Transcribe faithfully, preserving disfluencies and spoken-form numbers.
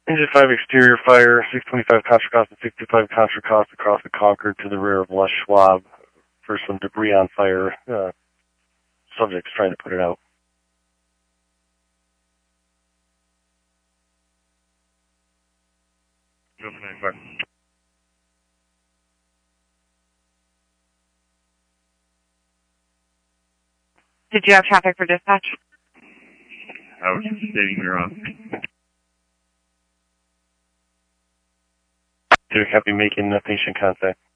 Engine five exterior fire, six twenty-five Contra Costa, six twenty-five Contra Costa across the Concord to the rear of Les Schwab for some debris on fire. Uh, subject's trying to put it out. Did you have traffic for dispatch? I was just stating you're on. Do you copy making uh, patient contact?